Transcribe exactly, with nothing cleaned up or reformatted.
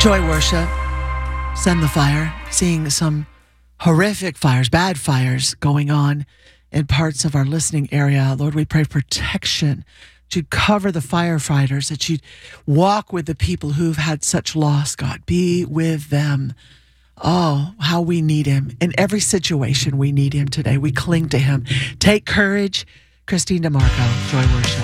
Joy Worship, Send the Fire, seeing some horrific fires, bad fires going on in parts of our listening area. Lord, we pray protection, that you'd cover the firefighters, that you'd walk with the people who've had such loss, God. Be with them. Oh, how we need him. In every situation, we need him today. We cling to him. Take courage. Christine DeMarco, Joy Worship.